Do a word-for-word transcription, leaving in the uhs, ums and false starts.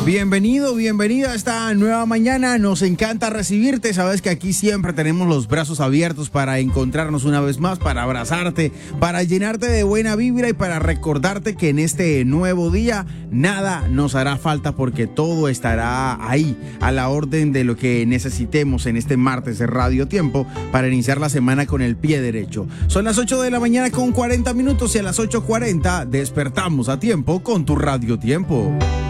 Bienvenido, bienvenida a esta nueva mañana. Nos encanta recibirte. Sabes que aquí siempre tenemos los brazos abiertos para encontrarnos una vez más, para abrazarte, para llenarte de buena vibra y para recordarte que en este nuevo día nada nos hará falta porque todo estará ahí a la orden de lo que necesitemos en este martes de Radio Tiempo para iniciar la semana con el pie derecho. Son las ocho de la mañana con cuarenta minutos y a las ocho cuarenta despertamos a tiempo con tu Radio Tiempo.